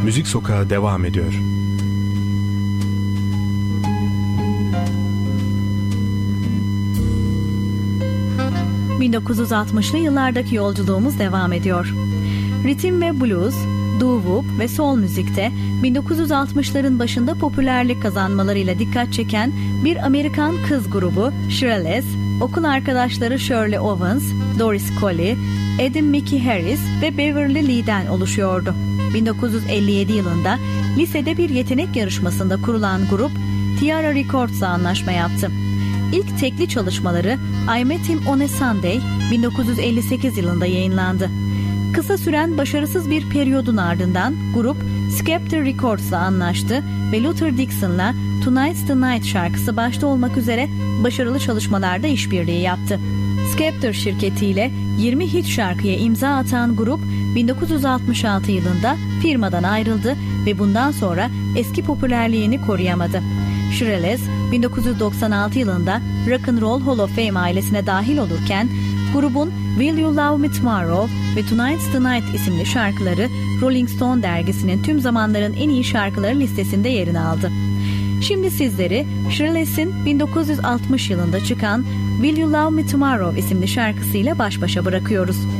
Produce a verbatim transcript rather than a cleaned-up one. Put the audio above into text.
Müzik Sokağı devam ediyor. bin dokuz yüz altmışlı yıllardaki yolculuğumuz devam ediyor. Ritim ve blues, doo-wop ve soul müzikte bin dokuz yüz altmışların başında popülerlik kazanmalarıyla dikkat çeken bir Amerikan kız grubu Shirelles, okul arkadaşları Shirley Owens, Doris Coley, Adam Mickey Harris ve Beverly Lee'den oluşuyordu. bin dokuz yüz elli yedi yılında lisede bir yetenek yarışmasında kurulan grup Tiara Records'la anlaşma yaptı. İlk tekli çalışmaları I Met Him on a Sunday bin dokuz yüz elli sekiz yılında yayınlandı. Kısa süren başarısız bir periyodun ardından grup Scepter Records'la anlaştı ve Luther Dixon'la Tonight's the Night şarkısı başta olmak üzere başarılı çalışmalarda işbirliği yaptı. Scepter şirketiyle yirmi hit şarkıya imza atan grup bin dokuz yüz altmış altı yılında firmadan ayrıldı ve bundan sonra eski popülerliğini koruyamadı. Shirelles bin dokuz yüz doksan altı yılında Rock and Roll Hall of Fame ailesine dahil olurken grubun Will You Love Me Tomorrow ve Tonight's the Night isimli şarkıları Rolling Stone dergisinin tüm zamanların en iyi şarkıları listesinde yerini aldı. Şimdi sizleri Shirelles'in bin dokuz yüz altmış yılında çıkan Will You Love Me Tomorrow isimli şarkısıyla baş başa bırakıyoruz.